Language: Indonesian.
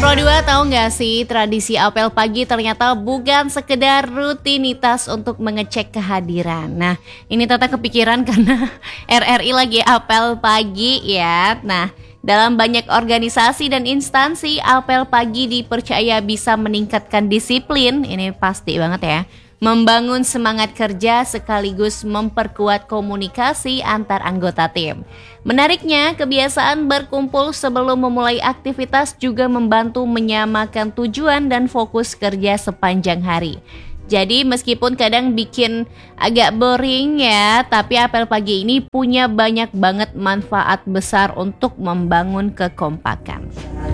Pro 2 tahu nggak sih, tradisi apel pagi ternyata bukan sekedar rutinitas untuk mengecek kehadiran. Nah, ini Tata kepikiran karena RRI lagi apel pagi ya. Nah, dalam banyak organisasi dan instansi, apel pagi dipercaya bisa meningkatkan disiplin, ini pasti banget ya, membangun semangat kerja sekaligus memperkuat komunikasi antar anggota tim. Menariknya, kebiasaan berkumpul sebelum memulai aktivitas juga membantu menyamakan tujuan dan fokus kerja sepanjang hari. Jadi meskipun kadang bikin agak boring ya, tapi apel pagi ini punya banyak banget manfaat besar untuk membangun kekompakan.